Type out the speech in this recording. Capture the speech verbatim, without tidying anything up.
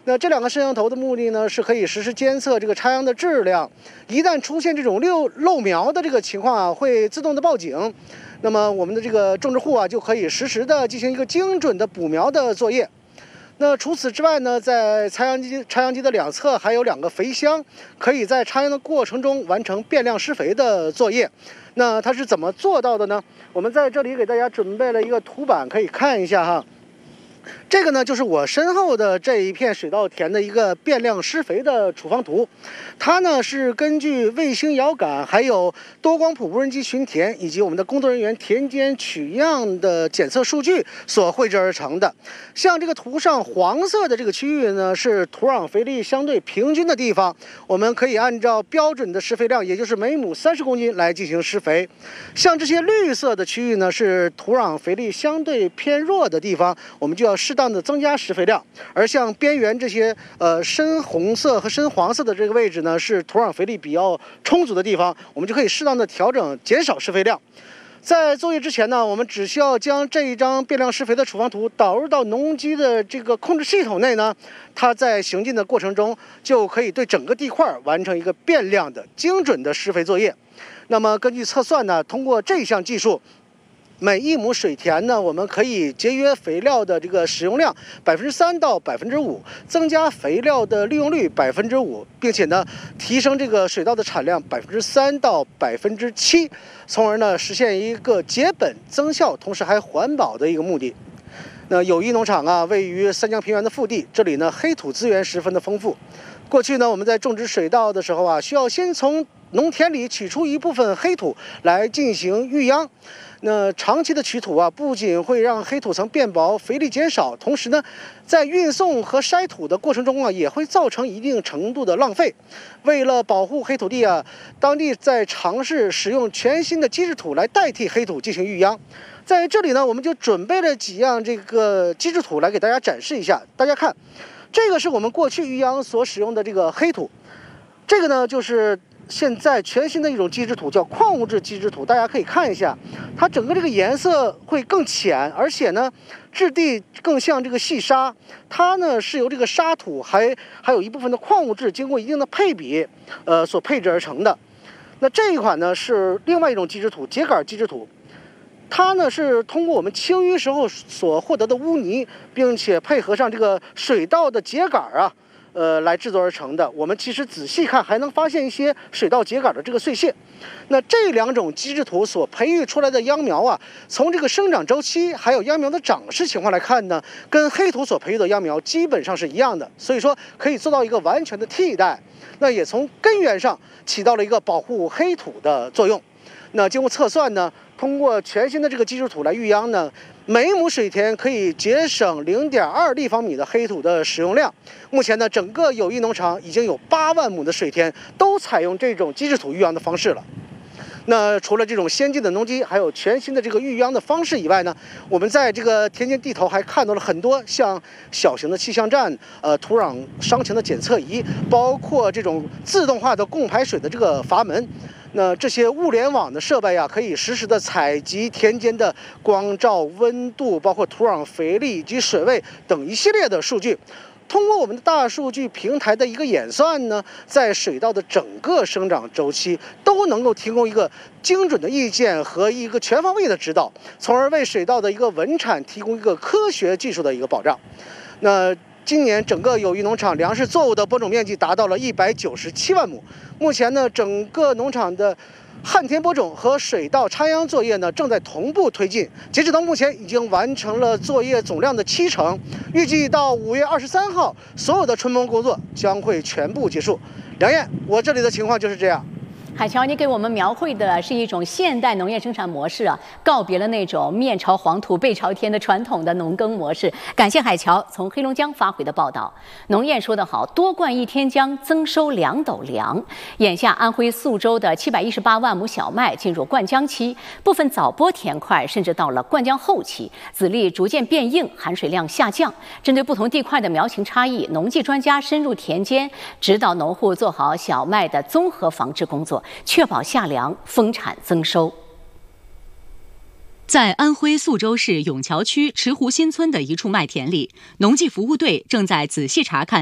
那这两个摄像头的目的呢，是可以实时监测这个插秧的质量，一旦出现这种漏漏苗的这个情况啊，会自动的报警。那么我们的这个种植户啊，就可以实时的进行一个精准的补苗的作业。那除此之外呢，在插秧机插秧机的两侧还有两个肥箱，可以在插秧的过程中完成变量施肥的作业。那它是怎么做到的呢？我们在这里给大家准备了一个图板，可以看一下哈。这个呢，就是我身后的这一片水稻田的一个变量施肥的处方图。它呢是根据卫星遥感、还有多光谱无人机巡田以及我们的工作人员田间取样的检测数据所绘制而成的。像这个图上黄色的这个区域呢，是土壤肥力相对平均的地方，我们可以按照标准的施肥量，也就是每亩三十公斤来进行施肥。像这些绿色的区域呢，是土壤肥力相对偏弱的地方，我们就要适当的增加施肥量。而像边缘这些呃深红色和深黄色的这个位置呢，是土壤肥力比较充足的地方，我们就可以适当的调整减少施肥量。在作业之前呢，我们只需要将这一张变量施肥的处方图导入到农机的这个控制系统内呢，它在行进的过程中就可以对整个地块完成一个变量的精准的施肥作业。那么根据测算呢，通过这项技术，每一亩水田呢，我们可以节约肥料的这个使用量百分之三到百分之五，增加肥料的利用率百分之五，并且呢，提升这个水稻的产量百分之三到百分之七，从而呢实现一个节本增效，同时还环保的一个目的。那友谊农场啊，位于三江平原的腹地，这里呢黑土资源十分的丰富。过去呢，我们在种植水稻的时候啊，需要先从农田里取出一部分黑土来进行育秧。那长期的取土啊，不仅会让黑土层变薄，肥力减少，同时呢，在运送和筛土的过程中啊，也会造成一定程度的浪费。为了保护黑土地啊，当地在尝试使用全新的基质土来代替黑土进行育秧。在这里呢，我们就准备了几样这个基质土来给大家展示一下。大家看，这个是我们过去育秧所使用的这个黑土，这个呢就是现在全新的一种基质土，叫矿物质基质土。大家可以看一下，它整个这个颜色会更浅，而且呢质地更像这个细沙。它呢是由这个沙土还还有一部分的矿物质经过一定的配比呃所配置而成的。那这一款呢是另外一种基质土，秸秆基质土。它呢是通过我们清淤时候所获得的污泥，并且配合上这个水稻的秸秆啊，呃，来制作而成的。我们其实仔细看，还能发现一些水稻秸秆的这个碎屑。那这两种基质土所培育出来的秧苗啊，从这个生长周期还有秧苗的长势情况来看呢，跟黑土所培育的秧苗基本上是一样的，所以说可以做到一个完全的替代。那也从根源上起到了一个保护黑土的作用。那经过测算呢，通过全新的这个基质土来育秧呢，每亩水田可以节省零点二立方米的黑土的使用量。目前呢，整个友谊农场已经有八万亩的水田都采用这种基质土育秧的方式了。那除了这种先进的农机，还有全新的这个育秧的方式以外呢，我们在这个田间地头还看到了很多像小型的气象站、呃土壤伤情的检测仪，包括这种自动化的供排水的这个阀门。那这些物联网的设备呀、啊，可以实时的采集田间的光照、温度，包括土壤肥力以及水位等一系列的数据。通过我们的大数据平台的一个演算呢，在水稻的整个生长周期都能够提供一个精准的意见和一个全方位的指导，从而为水稻的一个稳产提供一个科学技术的一个保障。那今年整个友谊农场粮食作物的播种面积达到了一百九十七万亩。目前呢，整个农场的旱田播种和水稻插秧作业呢正在同步推进，截止到目前已经完成了作业总量的七成。预计到五月二十三号，所有的春耕工作将会全部结束。梁燕，我这里的情况就是这样。 海乔，你给我们描绘的是一种现代农业生产模式啊，告别了那种面朝黄土背朝天的传统的农耕模式。感谢海乔从黑龙江发回的报道。农谚说得好，多灌一天浆，增收两斗粮。眼下安徽宿州的七百一十八万亩小麦进入灌浆期，部分早播田块甚至到了灌浆后期，籽粒逐渐变硬，含水量下降。针对不同地块的苗情差异，农技专家深入田间，指导农户做好小麦的综合防治工作，确保夏粮丰产增收。 在安徽宿州市永桥区池湖新村的一处麦田里，农技服务队正在仔细查看